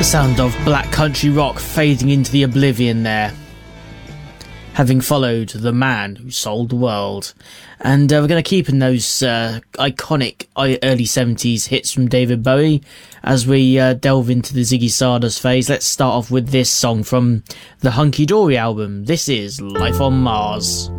sound of black country rock fading into the oblivion there, having followed The Man Who Sold the World. And we're going to keep in those iconic early 70s hits from David Bowie as we delve into the Ziggy Stardust phase. Let's start off with this song from the Hunky Dory album. This is Life on Mars.